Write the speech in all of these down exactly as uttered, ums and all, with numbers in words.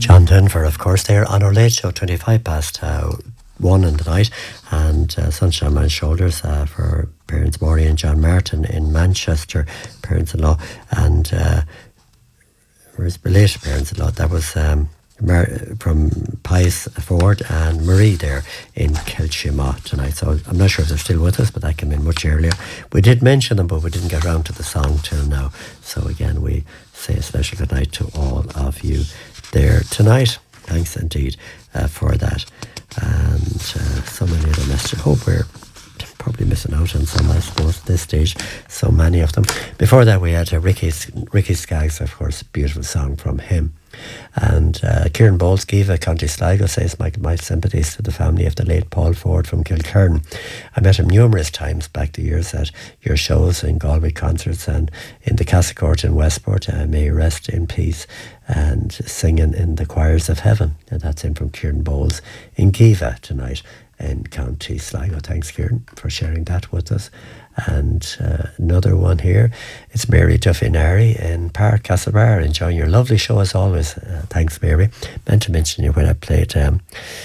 John Denver, of course, there on our late show, twenty-five past uh, one in the night, and uh, Sunshine on My Shoulders uh, for parents Maureen and John Martin in Manchester, parents-in-law, and uh, his related parents-in-law. That was um, Mar- from Pius Ford and Marie there in Kilchima tonight. So I'm not sure if they're still with us, but that came in much earlier. We did mention them, but we didn't get around to the song till now. So again, we say a special good night to all of you there tonight. Thanks indeed uh, for that. And uh, so many other messages. Hope we're probably missing out on some, I suppose, at this stage. So many of them. Before that, we had uh, Ricky, Ricky Skaggs, of course, a beautiful song from him. And uh, Kieran Bowles, Giva, County Sligo, says, my, my sympathies to the family of the late Paul Ford from Kilkerran. I met him numerous times back the years at your shows in Galway concerts and in the Casa Court in Westport. Uh, may he rest in peace, and singing in the choirs of heaven. And that's in from Kieran Bowles in Giva tonight in County Sligo. Thanks, Kieran, for sharing that with us. And uh, another one here, it's Mary Duffy Nary in Park Castlebar, enjoying your lovely show as always. Uh, thanks, Mary. Meant to mention you when I played um,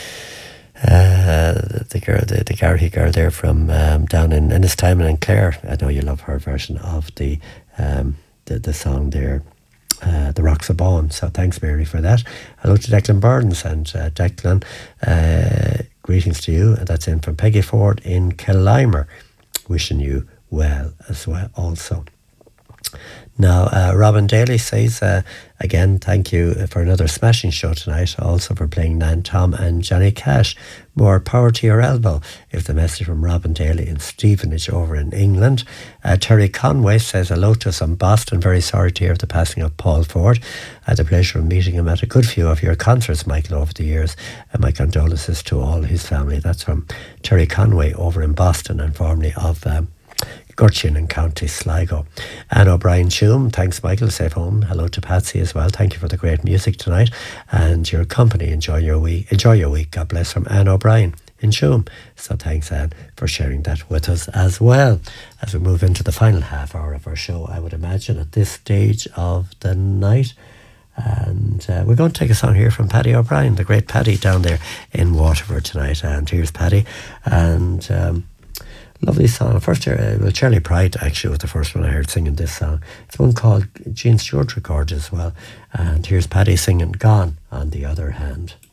uh, the girl, the, the Garrihy girl there from um, down in Ennistimon and Clare. I know you love her version of the um, the, the song there, uh, The Rocks of Bawn. So thanks, Mary, for that. Hello to Declan Burns, and uh, Declan, uh, greetings to you. And that's in from Peggy Ford in Killimer. Wishing you well as well also. Now, uh, Robin Daly says, uh, again, thank you for another smashing show tonight, also for playing Nan Tom and Johnny Cash. More power to your elbow, is the message from Robin Daly in Stevenage over in England. Uh, Terry Conway says, hello to us in Boston. Very sorry to hear of the passing of Paul Ford. I had the pleasure of meeting him at a good few of your concerts, Michael, over the years. And my condolences to all his family. That's from Terry Conway over in Boston, and formerly of Um, Gurchin in County Sligo. Anne O'Brien Shoom, thanks, Michael, safe home. Hello to Patsy as well. Thank you for the great music tonight and your company. Enjoy your week. Enjoy your week. God bless, from Anne O'Brien in Shoom. So thanks, Anne, for sharing that with us as well. As we move into the final half hour of our show, I would imagine at this stage of the night. And uh, we're going to take a song here from Paddy O'Brien, the great Paddy down there in Waterford tonight. And here's Paddy. And um, lovely song. First, uh, well, Charlie Pride actually was the first one I heard singing this song. It's one called Gene Stewart recorded as well. And here's Paddy singing Gone on the Other Hand.